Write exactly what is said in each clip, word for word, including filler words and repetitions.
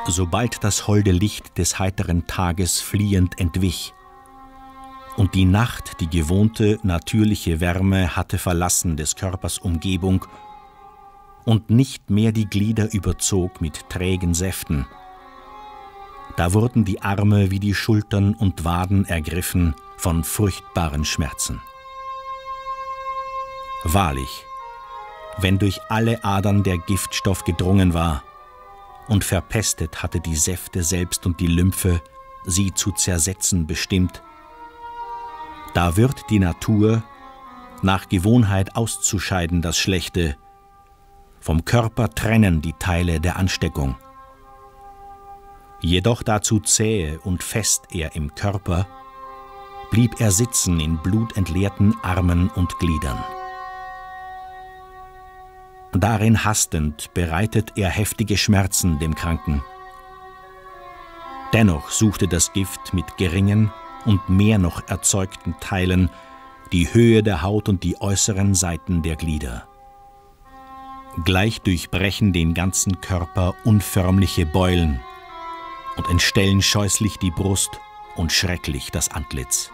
Sobald das holde Licht des heiteren Tages fliehend entwich und die Nacht die gewohnte, natürliche Wärme hatte verlassen des Körpers Umgebung und nicht mehr die Glieder überzog mit trägen Säften, da wurden die Arme wie die Schultern und Waden ergriffen von furchtbaren Schmerzen. Wahrlich, wenn durch alle Adern der Giftstoff gedrungen war und verpestet hatte die Säfte selbst und die Lymphe, sie zu zersetzen bestimmt, da wird die Natur, nach Gewohnheit auszuscheiden das Schlechte, vom Körper trennen die Teile der Ansteckung. Jedoch dazu zähe und fest er im Körper, blieb er sitzen in blutentleerten Armen und Gliedern. Darin hastend bereitet er heftige Schmerzen dem Kranken. Dennoch suchte das Gift mit geringen und mehr noch erzeugten Teilen die Höhe der Haut und die äußeren Seiten der Glieder. Gleich durchbrechen den ganzen Körper unförmliche Beulen und entstellen scheußlich die Brust und schrecklich das Antlitz.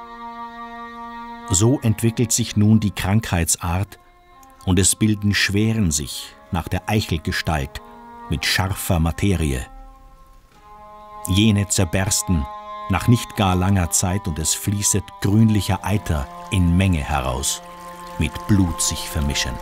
So entwickelt sich nun die Krankheitsart, und es bilden Schweren sich nach der Eichelgestalt mit scharfer Materie. Jene zerbersten nach nicht gar langer Zeit, und es fließet grünlicher Eiter in Menge heraus, mit Blut sich vermischend.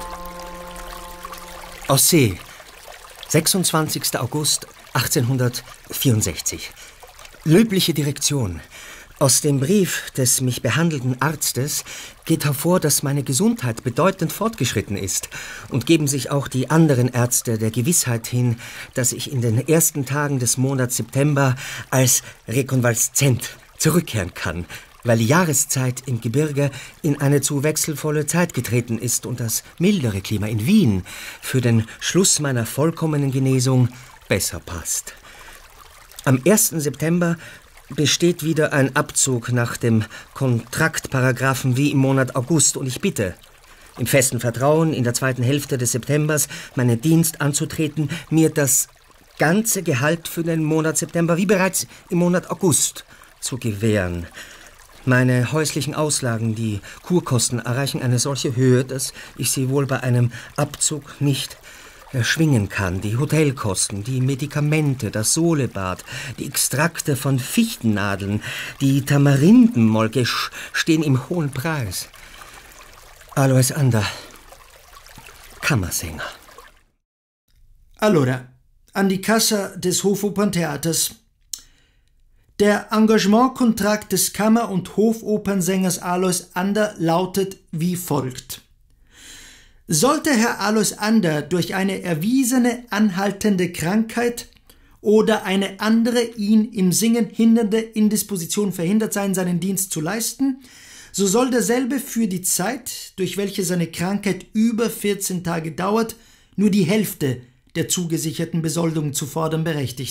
Aussee, sechsundzwanzigster August achtzehnhundertvierundsechzig. Löbliche Direktion. Aus dem Brief des mich behandelnden Arztes geht hervor, dass meine Gesundheit bedeutend fortgeschritten ist, und geben sich auch die anderen Ärzte der Gewissheit hin, dass ich in den ersten Tagen des Monats September als Rekonvaleszent zurückkehren kann, weil die Jahreszeit im Gebirge in eine zu wechselvolle Zeit getreten ist und das mildere Klima in Wien für den Schluss meiner vollkommenen Genesung besser passt. Am ersten September besteht wieder ein Abzug nach dem Kontraktparagraphen wie im Monat August, und ich bitte, im festen Vertrauen, in der zweiten Hälfte des Septembers meinen Dienst anzutreten, mir das ganze Gehalt für den Monat September wie bereits im Monat August zu gewähren. Meine häuslichen Auslagen, die Kurkosten, erreichen eine solche Höhe, dass ich sie wohl bei einem Abzug nicht erschwingen kann. Die Hotelkosten, die Medikamente, das Solebad, die Extrakte von Fichtennadeln, die Tamarindenmolke stehen im hohen Preis. Alois Ander, Kammersänger. Allora, an die Kassa des Hofoperntheaters. Der Engagementkontrakt des Kammer- und Hofopernsängers Alois Ander lautet wie folgt. Sollte Herr Alois Ander durch eine erwiesene anhaltende Krankheit oder eine andere ihn im Singen hindernde Indisposition verhindert sein, seinen Dienst zu leisten, so soll derselbe für die Zeit, durch welche seine Krankheit über vierzehn Tage dauert, nur die Hälfte der zugesicherten Besoldung zu fordern berechtigt